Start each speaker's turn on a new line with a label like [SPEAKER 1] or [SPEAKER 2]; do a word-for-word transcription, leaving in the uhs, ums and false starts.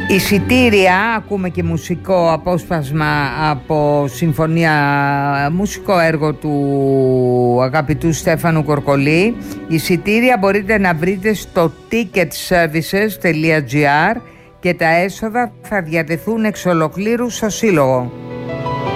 [SPEAKER 1] Εισιτήρια, ακούμε και μουσικό απόσπασμα από συμφωνία, μουσικό έργο του αγαπητού Στέφανου Κορκολή. Εισιτήρια μπορείτε να βρείτε στο ticket services τελεία gr και τα έσοδα θα διατεθούν εξ ολοκλήρου στο Σύλλογο.